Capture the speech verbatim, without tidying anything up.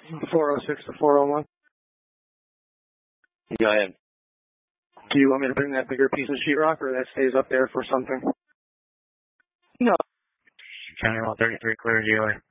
four oh six to four oh one. Go ahead. Do you want me to bring that bigger piece of sheetrock, or that stays up there for something? No. County one thirty-three, clear dealer.